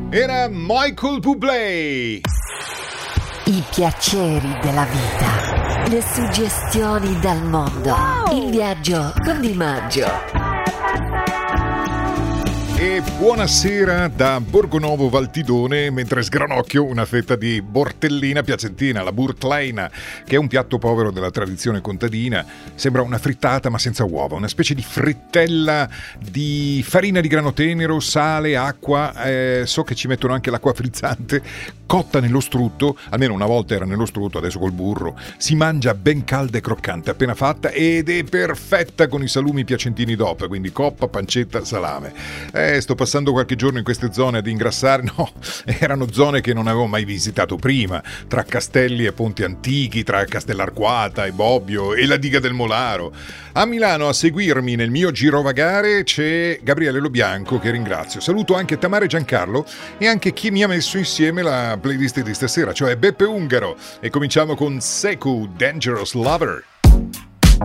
Era Michael Bublé. I piaceri della vita, le suggestioni dal mondo, il viaggio con Di Maggio. E buonasera da Borgonovo Valtidone, mentre sgranocchio una fetta di bortellina piacentina, la burtleina, che è un piatto povero della tradizione contadina. Sembra una frittata ma senza uova, una specie di frittella di farina di grano tenero, sale, acqua, so che ci mettono anche l'acqua frizzante, cotta nello strutto, almeno una volta era nello strutto, adesso col burro. Si mangia ben calda e croccante appena fatta ed è perfetta con i salumi piacentini dopo, quindi coppa, pancetta, salame. Sto passando qualche giorno in queste zone ad ingrassare. No, erano zone che non avevo mai visitato prima, tra castelli e ponti antichi, tra Castellarquata e Bobbio e la diga del Molaro. A Milano a seguirmi nel mio girovagare c'è Gabriele Lo Bianco, che ringrazio. Saluto anche Tamara Giancarlo e anche chi mi ha messo insieme la playlist di stasera, cioè Beppe Ungaro. E cominciamo con Seku, Dangerous Lover.